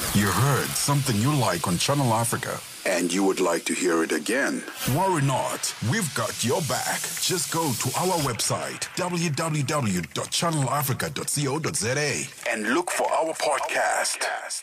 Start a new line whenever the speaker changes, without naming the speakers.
You heard something you like on Channel Africa and you would like to hear it again? Worry not, we've got your back. Just go to our website, www.channelafrica.co.za, and look for our podcast.